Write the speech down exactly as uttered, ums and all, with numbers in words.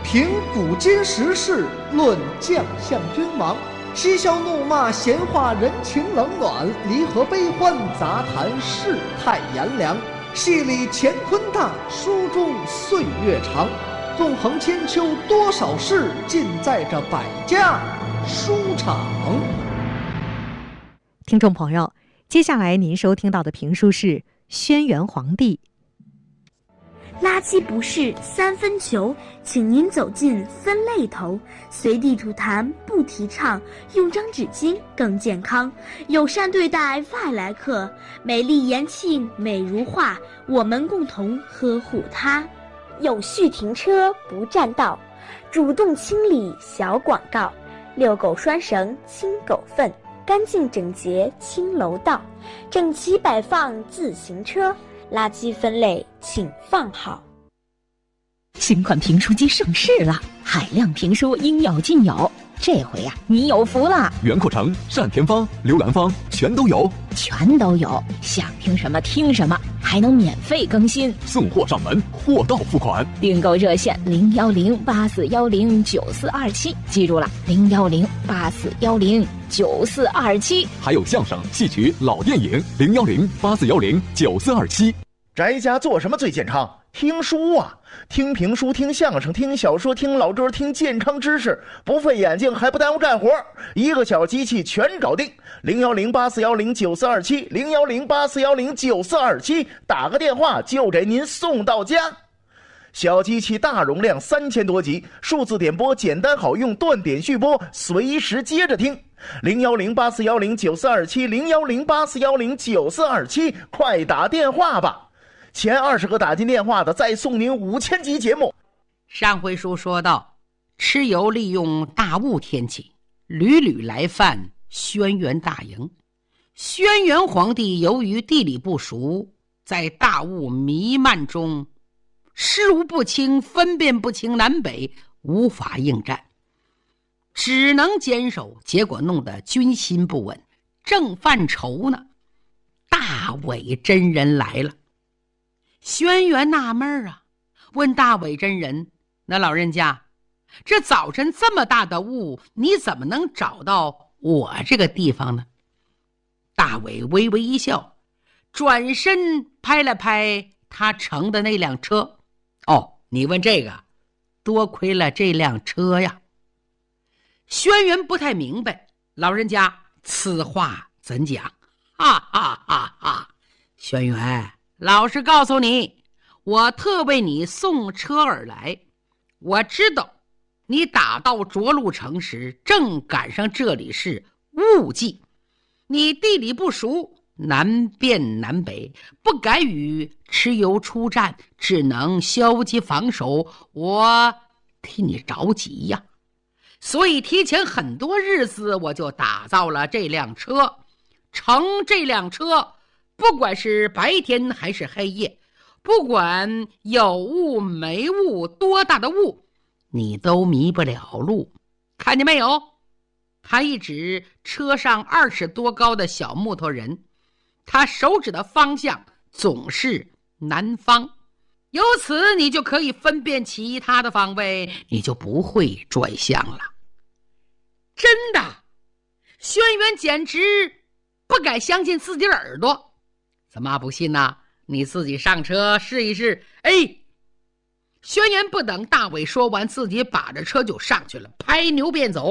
评古今时事，论将相君王，嬉笑怒骂，闲话人情冷暖，离合悲欢，杂谈世态炎凉。戏里乾坤大，书中岁月长。纵横千秋，多少事，尽在这百家书场。 听众朋友，接下来您收听到的评书是《轩辕黄帝》。 垃圾不是三分球，请您走进分类头。随地吐痰不提倡，用张纸巾更健康。友善对待外来客，美丽延庆美如画，我们共同呵护它。有序停车不占道，主动清理小广告。遛狗拴绳清狗粪，干净整洁清楼道。整齐摆放自行车，垃圾分类请放好。 新款评书机上市了，海量评书应有尽有。这回呀、啊，你有福了！ 袁阔成、单田芳、刘兰芳全都有， 全都有，想听什么听什么，还能免费更新， 送货上门，货到付款。 订购热线零幺零八四幺零九四二七，记住了，零幺零八四幺零九四二七。 还有相声、戏曲、老电影，零幺零八四幺零九四二七。 宅家做什么最健康？听书啊，听评书，听相声，听小说，听老歌，听健康知识，不费眼睛还不耽误干活，一个小机器全搞定。零幺零八四幺零九四二七，零幺零八四幺零九四二七，打个电话就给您送到家。小机器大容量，三千多集，数字点播简单好用，断点续播，随时接着听。零幺零八四幺零九四二七，零幺零八四幺零九四二七，快打电话吧！前二十个打进电话的再送您五千集节目。 上回书说到，蚩尤利用大雾天气，屡屡来犯轩辕大营。轩辕皇帝由于地理不熟，在大雾弥漫中事无不清，分辨不清南北，无法应战，只能坚守，结果弄得军心不稳。正犯愁呢，大伟真人来了。轩辕纳闷啊，问大伟真人：“那老人家，这早晨这么大的雾，你怎么能找到我这个地方呢？”大伟微微一笑，转身拍了拍他乘的那辆车。哦，你问这个，多亏了这辆车呀。轩辕不太明白，老人家此话怎讲？哈哈哈哈！轩辕，老实告诉你，我特为你送车而来。我知道你打到涿鹿城时，正赶上这里是雾季，你地理不熟，南辨南北，不敢与蚩尤出战，只能消极防守。我替你着急呀，所以提前很多日子我就打造了这辆车。乘这辆车，不管是白天还是黑夜，不管有雾没雾，多大的雾，你都迷不了路。看见没有？他一指车上二尺多高的小木头人，他手指的方向总是南方，由此你就可以分辨其他的方位，你就不会转向了。真的，轩辕简直不敢相信自己的耳朵。怎么不信呢？你自己上车试一试。哎，轩辕不等大伟说完，自己把着车就上去了，拍牛便走。